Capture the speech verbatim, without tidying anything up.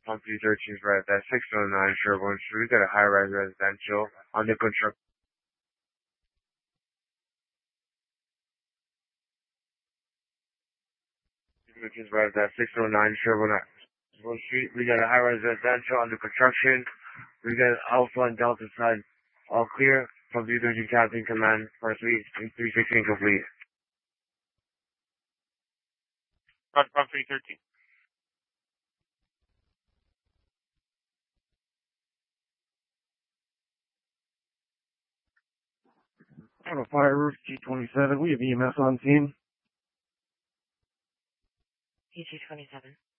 Pump three thirteen is right at six oh nine Sherbourne Street. We got a high-rise residential under construction. Which is right at six oh nine Sherbourne Street. We got a high-rise residential under construction. We got Alpha and Delta side all clear. Pump three thirteen Captain Command, first week, three sixteen complete. Pump three thirteen. On a fire roof, G twenty-seven. We have E M S on scene. G twenty-seven.